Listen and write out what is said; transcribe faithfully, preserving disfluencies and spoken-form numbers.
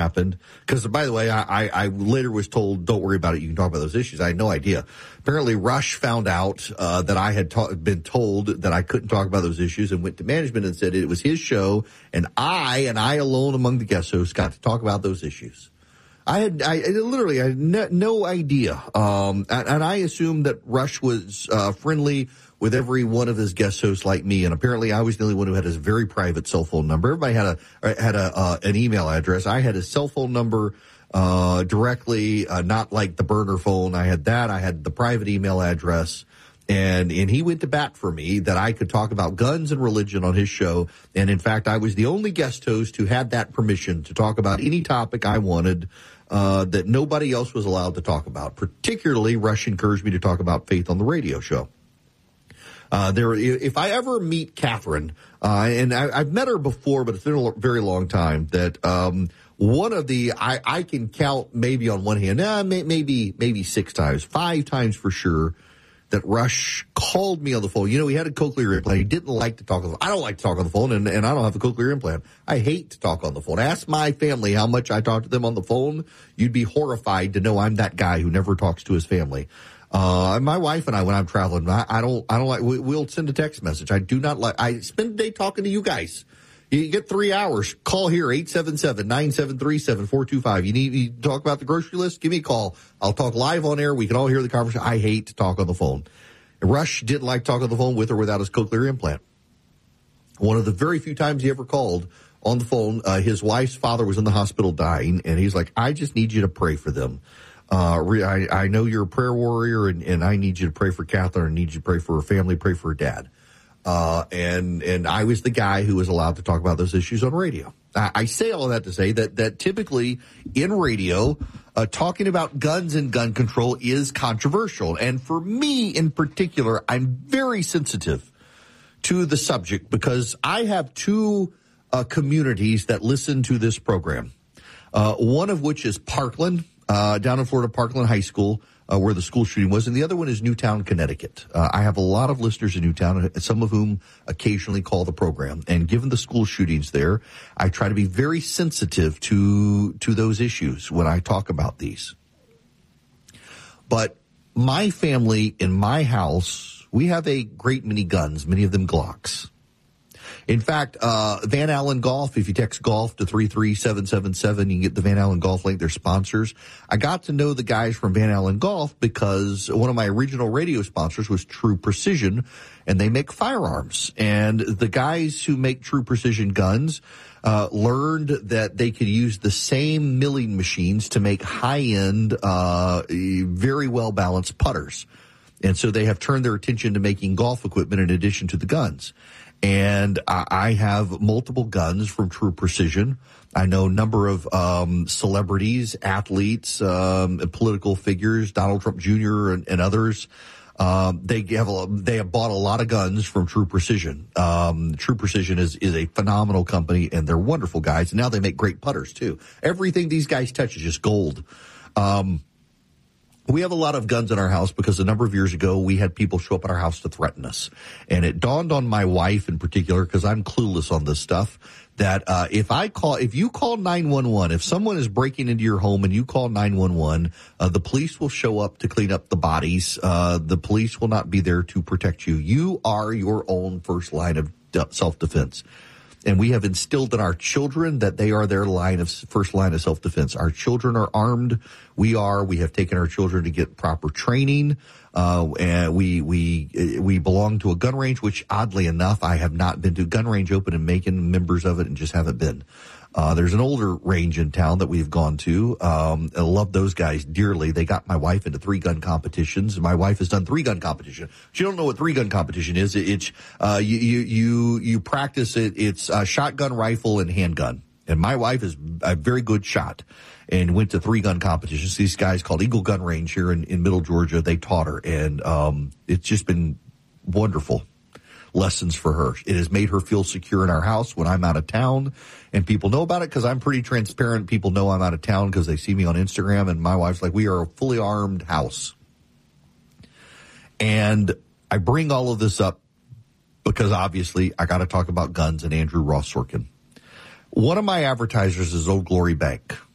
happened. Because, by the way, I, I, I later was told, don't worry about it, you can talk about those issues. I had no idea. Apparently, Rush found out uh, that I had ta- been told that I couldn't talk about those issues and went to management and said it was his show, and I, and I alone among the guest hosts, got to talk about those issues. I had, I, I literally, I had no, no idea. Um, and, and I assumed that Rush was uh, friendly with every one of his guest hosts like me, and apparently I was the only one who had his very private cell phone number. Everybody had a had a uh, an email address. I had his cell phone number uh, directly, uh, not like the burner phone. I had that. I had the private email address. And and he went to bat for me that I could talk about guns and religion on his show. And, in fact, I was the only guest host who had that permission to talk about any topic I wanted uh, that nobody else was allowed to talk about. Particularly, Rush encouraged me to talk about faith on the radio show. Uh, there, if I ever meet Catherine, uh, and I, I've met her before, but it's been a very long time, that um, one of the, I, I can count maybe on one hand, uh, may, maybe maybe six times, five times for sure, that Rush called me on the phone. You know, he had a cochlear implant. He didn't like to talk on the phone. I don't like to talk on the phone, and, and I don't have a cochlear implant. I hate to talk on the phone. Ask my family how much I talk to them on the phone. You'd be horrified to know I'm that guy who never talks to his family. Uh, my wife and I, when I'm traveling, I, I don't, I don't like, we, we'll send a text message. I do not like, I spend the day talking to you guys. You get three hours. Call here, eight seven seven, nine seven three, seven four two five. You need to talk about the grocery list? Give me a call. I'll talk live on air. We can all hear the conversation. I hate to talk on the phone. Rush didn't like talking on the phone with or without his cochlear implant. One of the very few times he ever called on the phone, uh, his wife's father was in the hospital dying, and he's like, I just need you to pray for them. Uh, I, I know you're a prayer warrior, and, and I need you to pray for Catherine. I need you to pray for her family, pray for her dad. Uh, and, and I was the guy who was allowed to talk about those issues on radio. I, I say all that to say that, that typically in radio, uh, talking about guns and gun control is controversial. And for me in particular, I'm very sensitive to the subject because I have two, uh, communities that listen to this program. Uh, one of which is Parkland, uh, down in Florida, Parkland High School. Uh, where the school shooting was, and the other one is Newtown, Connecticut. Uh, I have a lot of listeners in Newtown, some of whom occasionally call the program. And given the school shootings there, I try to be very sensitive to to those issues when I talk about these. But my family in my house, we have a great many guns, many of them Glocks. In fact, uh, Van Allen Golf, if you text golf to three three seven seven seven, you can get the Van Allen Golf link. They're sponsors. I got to know the guys from Van Allen Golf because one of my original radio sponsors was True Precision, and they make firearms. And the guys who make True Precision guns uh, learned that they could use the same milling machines to make high-end, uh, very well-balanced putters. And so they have turned their attention to making golf equipment in addition to the guns. And I have multiple guns from True Precision. I know a number of um, celebrities, athletes, um, political figures, Donald Trump Junior and, and others. Um, they have a, they have bought a lot of guns from True Precision. Um, True Precision is is a phenomenal company, and they're wonderful guys. And now they make great putters too. Everything these guys touch is just gold. Um, We have a lot of guns in our house because a number of years ago we had people show up at our house to threaten us. And it dawned on my wife in particular, because I'm clueless on this stuff, that uh if I call, if you call nine one one, if someone is breaking into your home and you call nine one one, uh, the police will show up to clean up the bodies. Uh The police will not be there to protect you. You are your own first line of self-defense. And we have instilled in our children that they are their line of first line of self-defense. Our children are armed. We are. We have taken our children to get proper training. Uh, and we, we, we belong to a gun range, which oddly enough, I have not been to. Gun range open in Macon, members of it, and just haven't been. Uh, there's an older range in town that we've gone to. Um, I love those guys dearly. They got my wife into three gun competitions. My wife has done three gun competition. She don't know what three gun competition is. It, it's, uh, you, you, you, you practice it. It's a shotgun, rifle, and handgun. And my wife is a very good shot and went to three gun competitions. These guys called Eagle Gun Range here in, in Middle Georgia. They taught her, and, um, it's just been wonderful lessons for her. It has made her feel secure in our house when I'm out of town, and people know about it because I'm pretty transparent. People know I'm out of town because they see me on Instagram, and my wife's like, we are a fully armed house. And I bring all of this up because obviously I got to talk about guns and Andrew Ross Sorkin. One of my advertisers is Old Glory Bank.